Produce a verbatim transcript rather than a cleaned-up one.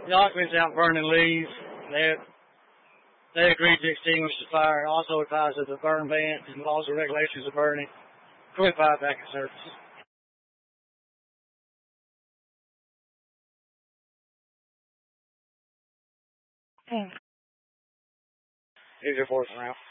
The occupants out burning leaves. They they agreed to extinguish the fire. Also advised of the burn ban and laws and regulations of burning. Quick fire back in service. Hmm. Here's your fourth round.